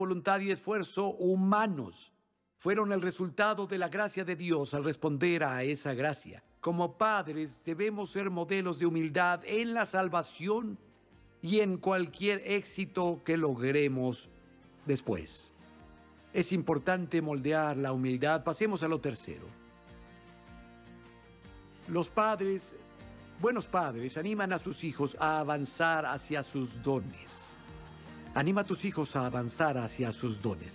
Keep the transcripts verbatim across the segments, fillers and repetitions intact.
voluntad y esfuerzo humanos. Fueron el resultado de la gracia de Dios al responder a esa gracia. Como padres debemos ser modelos de humildad en la salvación y en cualquier éxito que logremos después. Es importante moldear la humildad. Pasemos a lo tercero. Los padres, buenos padres, animan a sus hijos a avanzar hacia sus dones. Anima a tus hijos a avanzar hacia sus dones.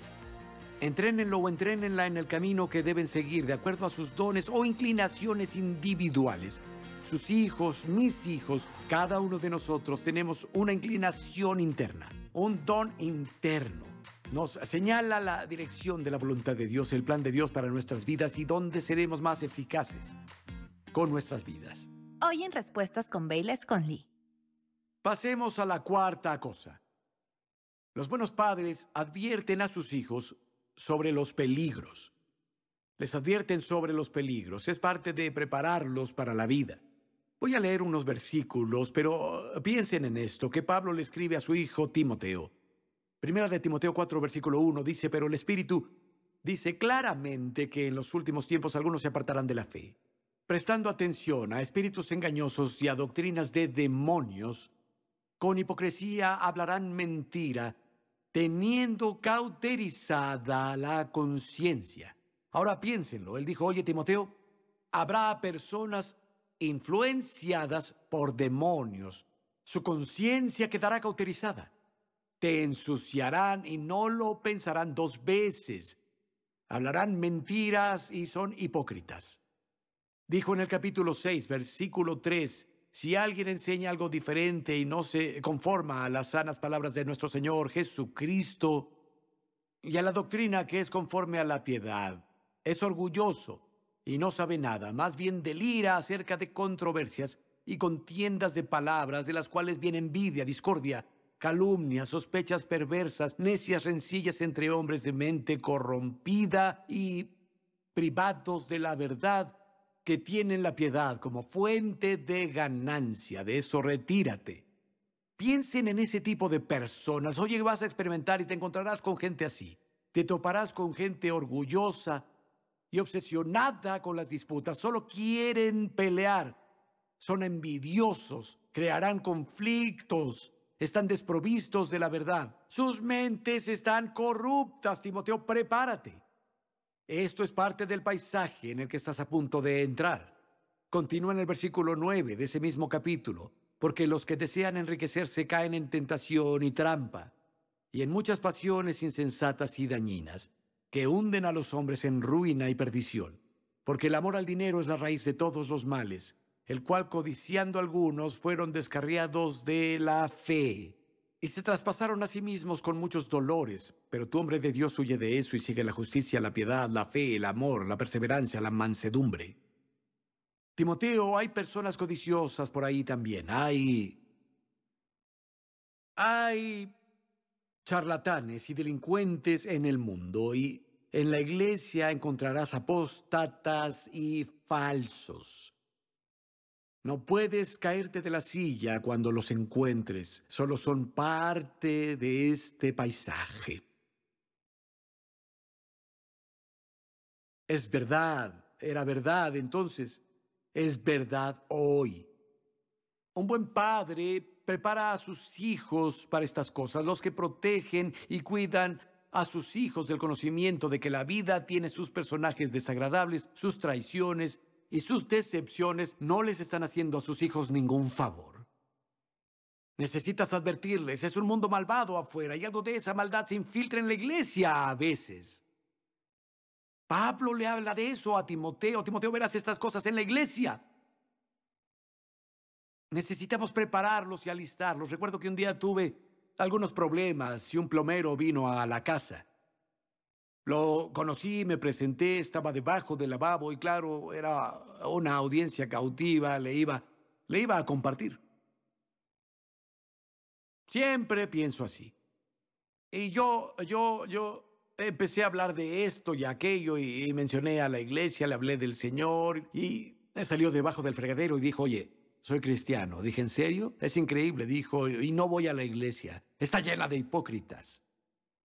Entrénenlo o entrénenla en el camino que deben seguir de acuerdo a sus dones o inclinaciones individuales. Sus hijos, mis hijos, cada uno de nosotros tenemos una inclinación interna, un don interno. Nos señala la dirección de la voluntad de Dios, el plan de Dios para nuestras vidas y dónde seremos más eficaces con nuestras vidas. Hoy en Respuestas con Bayless Conley. Pasemos a la cuarta cosa. Los buenos padres advierten a sus hijos sobre los peligros. Les advierten sobre los peligros. Es parte de prepararlos para la vida. Voy a leer unos versículos, pero piensen en esto, que Pablo le escribe a su hijo Timoteo. Primera de Timoteo cuatro, versículo uno, dice, pero el Espíritu dice claramente que en los últimos tiempos algunos se apartarán de la fe, prestando atención a espíritus engañosos y a doctrinas de demonios. Con hipocresía hablarán mentira, teniendo cauterizada la conciencia. Ahora piénsenlo. Él dijo, oye, Timoteo, habrá personas influenciadas por demonios. Su conciencia quedará cauterizada. Te ensuciarán y no lo pensarán dos veces. Hablarán mentiras y son hipócritas. Dijo en el capítulo seis, versículo tres, si alguien enseña algo diferente y no se conforma a las sanas palabras de nuestro Señor Jesucristo y a la doctrina que es conforme a la piedad, es orgulloso y no sabe nada, más bien delira acerca de controversias y contiendas de palabras, de las cuales viene envidia, discordia, calumnia, sospechas perversas, necias rencillas entre hombres de mente corrompida y privados de la verdad, que tienen la piedad como fuente de ganancia. De eso retírate. Piensen en ese tipo de personas. Oye, vas a experimentar y te encontrarás con gente así. Te toparás con gente orgullosa y obsesionada con las disputas. Solo quieren pelear. Son envidiosos. Crearán conflictos. Están desprovistos de la verdad. Sus mentes están corruptas. Timoteo, prepárate. Esto es parte del paisaje en el que estás a punto de entrar. Continúa en el versículo nueve de ese mismo capítulo. Porque los que desean enriquecerse caen en tentación y trampa, y en muchas pasiones insensatas y dañinas, que hunden a los hombres en ruina y perdición. Porque el amor al dinero es la raíz de todos los males, el cual codiciando algunos fueron descarriados de la fe, y se traspasaron a sí mismos con muchos dolores. Pero tú, hombre de Dios, huye de eso y sigue la justicia, la piedad, la fe, el amor, la perseverancia, la mansedumbre. Timoteo, hay personas codiciosas por ahí también. Hay... Hay charlatanes y delincuentes en el mundo, y en la iglesia encontrarás apóstatas y falsos. No puedes caerte de la silla cuando los encuentres. Solo son parte de este paisaje. Es verdad, era verdad entonces, es verdad hoy. Un buen padre prepara a sus hijos para estas cosas, los que protegen y cuidan a sus hijos del conocimiento de que la vida tiene sus personajes desagradables, sus traiciones y sus decepciones. No les están haciendo a sus hijos ningún favor. Necesitas advertirles, es un mundo malvado afuera y algo de esa maldad se infiltra en la iglesia a veces. Pablo le habla de eso a Timoteo. Timoteo, verás estas cosas en la iglesia. Necesitamos prepararlos y alistarlos. Recuerdo que un día tuve algunos problemas y un plomero vino a la casa. Lo conocí, me presenté, estaba debajo del lavabo y claro, era una audiencia cautiva, le iba, le iba a compartir. Siempre pienso así. Y yo, yo, yo empecé a hablar de esto y aquello y, y mencioné a la iglesia, le hablé del Señor y me salió debajo del fregadero y dijo, oye, soy cristiano. Dije, ¿en serio? Es increíble. Dijo, y no voy a la iglesia. Está llena de hipócritas.